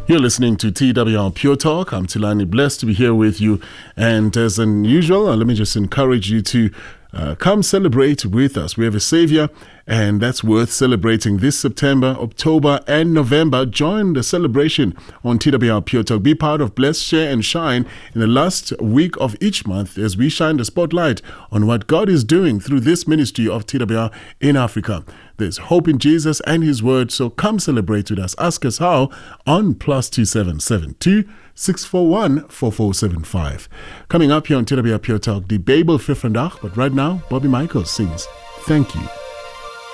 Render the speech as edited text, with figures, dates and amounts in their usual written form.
You're listening to TWR Pure Talk. I'm Tilani, blessed to be here with you. And as usual, let me just encourage you to come celebrate with us. We have a Savior, and that's worth celebrating this September, October, and November. Join the celebration on TWR Pure Talk. Be part of Bless, Share, and Shine in the last week of each month as we shine the spotlight on what God is doing through this ministry of TWR in Africa. There's hope in Jesus and His Word, so come celebrate with us. Ask us how on +2772 641 4475. Coming up here on TWR Pure Talk, the Babel Vandaag, but right now, Bobby Michael sings Thank You.